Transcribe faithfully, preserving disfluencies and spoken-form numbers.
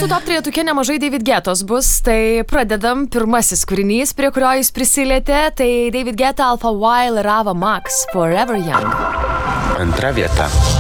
Mūsų top trejetuke nemažai David Guettos bus, tai pradedam. Pirmasis kūrinys, prie kurio jis prisilietė, tai David Guetta, Alpha While ir Ava Max, Forever Young. Antra vieta.